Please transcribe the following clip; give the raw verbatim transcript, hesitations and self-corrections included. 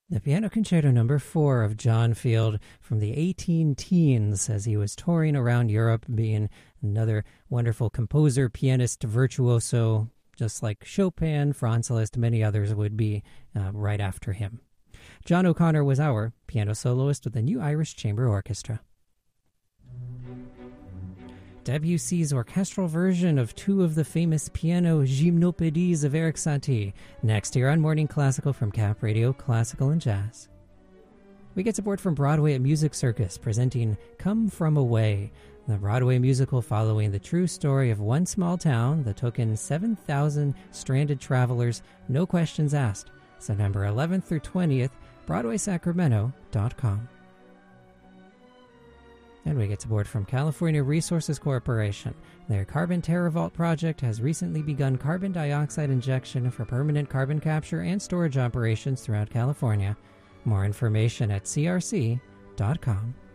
The Piano Concerto number four of John Field from the eighteen teens as he was touring around Europe, being another wonderful composer, pianist, virtuoso, just like Chopin, Franz Liszt, many others would be uh, right after him. John O'Connor was our piano soloist with the New Irish Chamber Orchestra. Debussy's orchestral version of two of the famous piano gymnopédies of Erik Satie, next here on Morning Classical from Cap Radio Classical and Jazz. We get support from Broadway at Music Circus, presenting Come From Away, the Broadway musical following the true story of one small town that took in seven thousand stranded travelers, no questions asked. September eleventh through twentieth, broadway sacramento dot com. And we get support from California Resources Corporation. Their Carbon TerraVault project has recently begun carbon dioxide injection for permanent carbon capture and storage operations throughout California. More information at c r c dot com.